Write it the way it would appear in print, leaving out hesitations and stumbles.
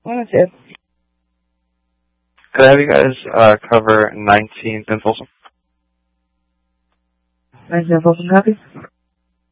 1 2. Could I have you guys cover 19th and Folsom? 19th and Folsom, copy.